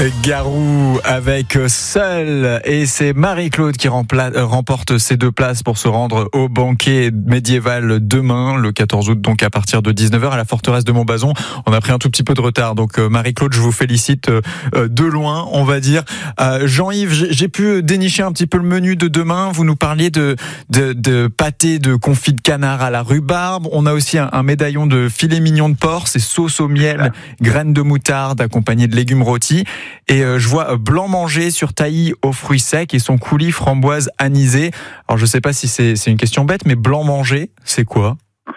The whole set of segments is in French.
Garou avec Seul, et c'est Marie-Claude qui remporte ces 2 places pour se rendre au banquet médiéval demain, le 14 août, donc à partir de 19h à la forteresse de Montbazon. On a pris un tout petit peu de retard, donc Marie-Claude, je vous félicite de loin, on va dire. Jean-Yves, j'ai pu dénicher un petit peu le menu de demain. Vous nous parliez de pâté de confit de canard à la rhubarbe. On a aussi un médaillon de filet mignon de porc, c'est sauce au miel, graines de moutarde accompagnées de légumes rôtis. Et je vois blanc manger sur taillis aux fruits secs et son coulis framboise anisée. Alors je sais pas si c'est une question bête, mais blanc manger, c'est quoi?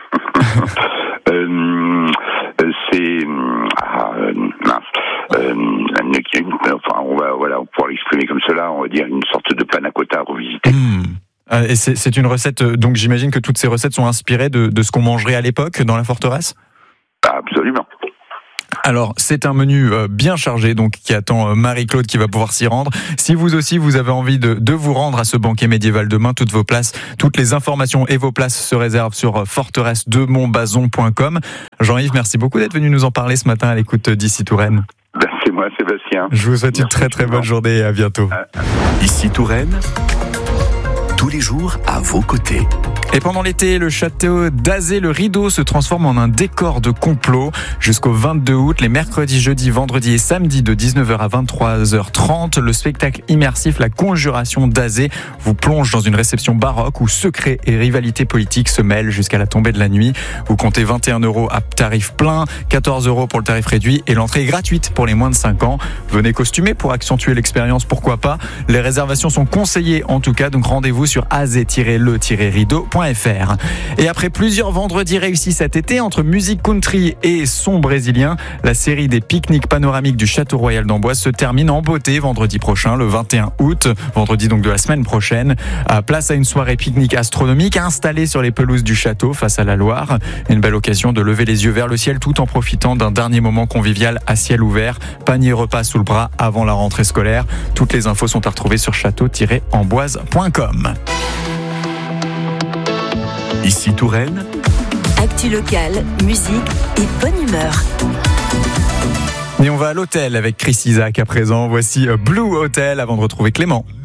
On va pouvoir l'exprimer comme cela, on va dire une sorte de panna cotta revisité. Et c'est une recette, donc j'imagine que toutes ces recettes sont inspirées de ce qu'on mangerait à l'époque dans la forteresse? Absolument. Alors, c'est un menu bien chargé, donc qui attend Marie-Claude qui va pouvoir s'y rendre. Si vous aussi, vous avez envie de vous rendre à ce banquet médiéval demain, toutes les informations et vos places se réservent sur forteresse-de-montbazon.com. Jean-Yves, merci beaucoup d'être venu nous en parler ce matin à l'écoute d'Ici Touraine. C'est moi, Sébastien. Je vous souhaite une très très bonne journée et à bientôt. Ici Touraine, tous les jours à vos côtés. Et pendant l'été, le château d'Azay-le-Rideau se transforme en un décor de complot. Jusqu'au 22 août, les mercredis, jeudis, vendredis et samedis de 19h à 23h30, le spectacle immersif La Conjuration d'Azay vous plonge dans une réception baroque où secrets et rivalités politiques se mêlent jusqu'à la tombée de la nuit. Vous comptez 21 € à tarif plein, 14 € pour le tarif réduit et l'entrée est gratuite pour les moins de 5 ans. Venez costumé pour accentuer l'expérience, pourquoi pas. Les réservations sont conseillées en tout cas, donc rendez-vous sur azay-le-rideau.fr. Et après plusieurs vendredis réussis cet été entre musique country et son brésilien, la série des pique-niques panoramiques du Château Royal d'Amboise se termine en beauté vendredi prochain, le 21 août, vendredi donc de la semaine prochaine. Place à une soirée pique-nique astronomique installée sur les pelouses du château face à la Loire. Une belle occasion de lever les yeux vers le ciel tout en profitant d'un dernier moment convivial à ciel ouvert. Panier repas sous le bras avant la rentrée scolaire. Toutes les infos sont à retrouver sur château-amboise.com. Ici Touraine, actu locale, musique et bonne humeur. Et on va à l'hôtel avec Chris Isaak à présent. Voici Blue Hotel avant de retrouver Clément.